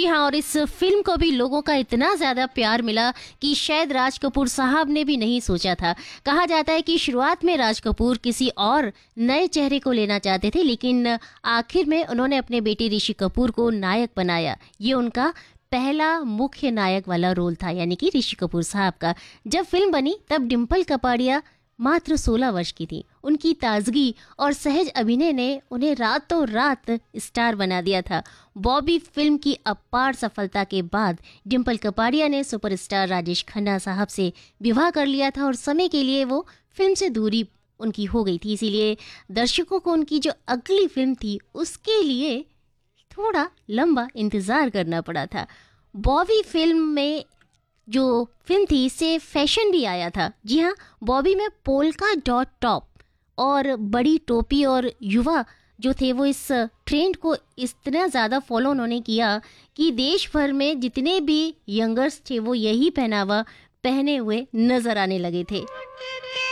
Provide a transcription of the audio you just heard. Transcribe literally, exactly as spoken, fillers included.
जी हाँ, और इस फिल्म को भी लोगों का इतना ज़्यादा प्यार मिला कि शायद राज कपूर साहब ने भी नहीं सोचा था। कहा जाता है कि शुरुआत में राज कपूर किसी और नए चेहरे को लेना चाहते थे, लेकिन आखिर में उन्होंने अपने बेटे ऋषि कपूर को नायक बनाया। ये उनका पहला मुख्य नायक वाला रोल था, यानी कि ऋषि कपूर साहब का। जब फिल्म बनी तब डिम्पल कपाड़िया मात्र सोलह वर्ष की थी। उनकी ताजगी और सहज अभिनय ने उन्हें रातों रात स्टार बना दिया था। बॉबी फिल्म की अपार सफलता के बाद डिम्पल कपाड़िया ने सुपरस्टार राजेश खन्ना साहब से विवाह कर लिया था और समय के लिए वो फिल्म से दूरी उनकी हो गई थी। इसीलिए दर्शकों को उनकी जो अगली फिल्म थी उसके लिए थोड़ा लंबा इंतजार करना पड़ा था। बॉबी फिल्म में जो फिल्म थी इससे फैशन भी आया था। जी हाँ, बॉबी में पोल्का डॉट टॉप और बड़ी टोपी और युवा जो थे वो इस ट्रेंड को इतना ज़्यादा फॉलो उन्होंने किया कि देश भर में जितने भी यंगर्स थे वो यही पहनावा पहने हुए नजर आने लगे थे।